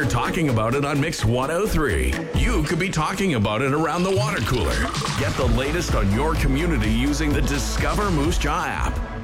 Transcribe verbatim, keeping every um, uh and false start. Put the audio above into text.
We're talking about it on Mix one oh three. You could be talking about it around the water cooler. Get the latest on your community using the Discover Moose Jaw app.